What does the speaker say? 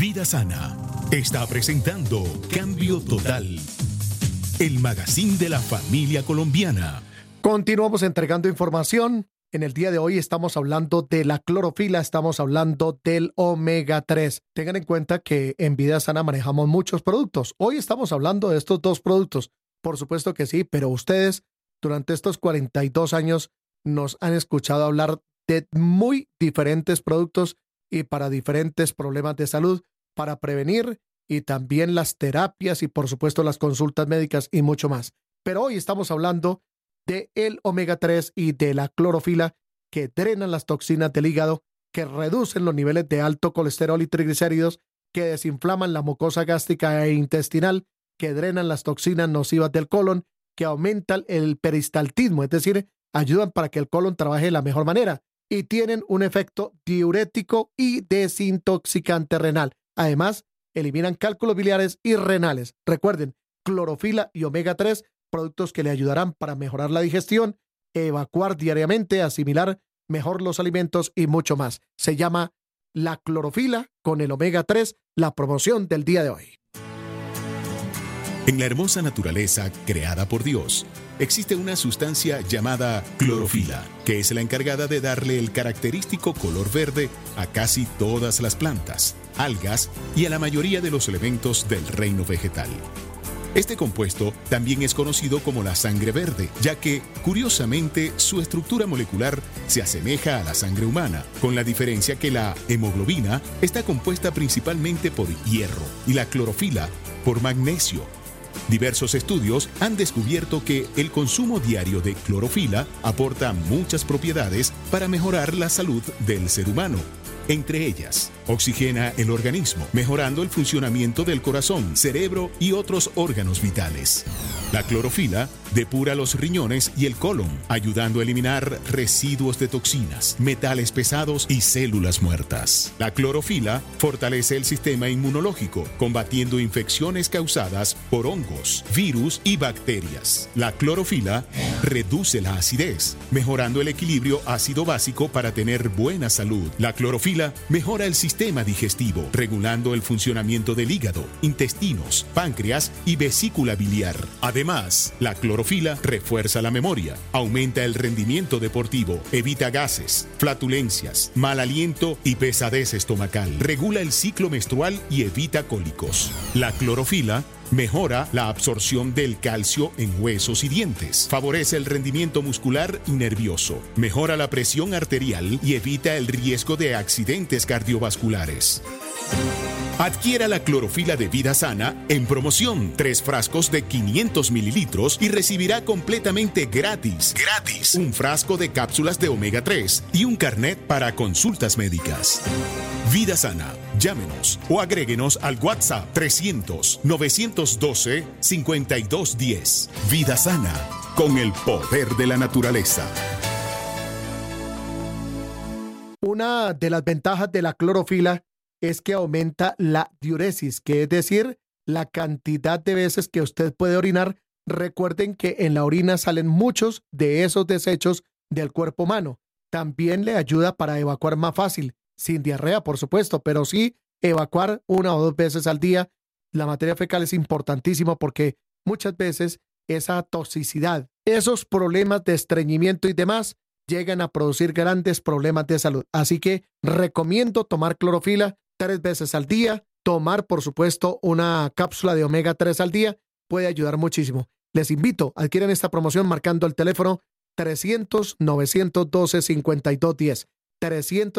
Vida Sana está presentando Cambio Total, el magazine de la familia colombiana. Continuamos entregando información. En el día de hoy estamos hablando de la clorofila, estamos hablando del omega 3. Tengan en cuenta que en Vida Sana manejamos muchos productos. Hoy estamos hablando de estos dos productos. Por supuesto que sí, pero ustedes durante estos 42 años nos han escuchado hablar de muy diferentes productos y para diferentes problemas de salud, para prevenir y también las terapias y por supuesto las consultas médicas y mucho más. Pero hoy estamos hablando de el omega 3 y de la clorofila que drenan las toxinas del hígado, que reducen los niveles de alto colesterol y triglicéridos, que desinflaman la mucosa gástrica e intestinal, que drenan las toxinas nocivas del colon, que aumentan el peristaltismo, es decir, ayudan para que el colon trabaje de la mejor manera y tienen un efecto diurético y desintoxicante renal. Además, eliminan cálculos biliares y renales. Recuerden, clorofila y omega 3, productos que le ayudarán para mejorar la digestión, evacuar diariamente, asimilar mejor los alimentos y mucho más. Se llama la clorofila con el omega 3, la promoción del día de hoy. En la hermosa naturaleza creada por Dios, existe una sustancia llamada clorofila, que es la encargada de darle el característico color verde a casi todas las plantas, algas y a la mayoría de los elementos del reino vegetal. Este compuesto también es conocido como la sangre verde, ya que, curiosamente, su estructura molecular se asemeja a la sangre humana, con la diferencia que la hemoglobina está compuesta principalmente por hierro y la clorofila por magnesio. Diversos estudios han descubierto que el consumo diario de clorofila aporta muchas propiedades para mejorar la salud del ser humano. Entre ellas, oxigena el organismo, mejorando el funcionamiento del corazón, cerebro y otros órganos vitales. La clorofila depura los riñones y el colon, ayudando a eliminar residuos de toxinas, metales pesados y células muertas. La clorofila fortalece el sistema inmunológico, combatiendo infecciones causadas por hongos, virus y bacterias. La clorofila reduce la acidez, mejorando el equilibrio ácido-básico para tener buena salud. La clorofila mejora el sistema digestivo, regulando el funcionamiento del hígado, intestinos, páncreas y vesícula biliar. Además, la clorofila refuerza la memoria, aumenta el rendimiento deportivo, evita gases, flatulencias, mal aliento y pesadez estomacal, regula el ciclo menstrual y evita cólicos. La clorofila mejora la absorción del calcio en huesos y dientes, favorece el rendimiento muscular y nervioso, mejora la presión arterial y evita el riesgo de accidentes cardiovasculares. Adquiera la clorofila de Vida Sana en promoción. 3 frascos de 500 mililitros y recibirá completamente gratis un frasco de cápsulas de omega 3 y un carnet para consultas médicas. Vida Sana. Llámenos o agréguenos al WhatsApp 300-912-5210. Vida Sana, con el poder de la naturaleza. Una de las ventajas de la clorofila es que aumenta la diuresis, que es decir, la cantidad de veces que usted puede orinar. Recuerden que en la orina salen muchos de esos desechos del cuerpo humano. También le ayuda para evacuar más fácil, sin diarrea, por supuesto, pero sí evacuar 1 o 2 veces al día. La materia fecal es importantísimo porque muchas veces esa toxicidad, esos problemas de estreñimiento y demás, llegan a producir grandes problemas de salud. Así que recomiendo tomar clorofila 3 veces al día. Tomar, por supuesto, una cápsula de omega 3 al día puede ayudar muchísimo. Les invito, adquieran esta promoción marcando el teléfono 300-912-5210. 300